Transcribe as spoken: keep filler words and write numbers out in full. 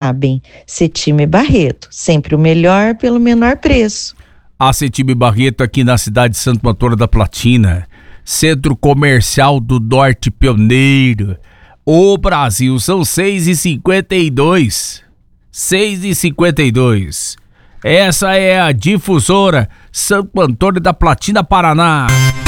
sabem. Cetime Barreto, sempre o melhor pelo menor preço. A Cetime Barreto aqui na cidade de Santo Antônio da Platina, Centro Comercial do Norte Pioneiro. Ô Brasil, são seis e cinquenta e dois. seis e cinquenta e dois. Essa é a Difusora Santo Antônio da Platina, Paraná.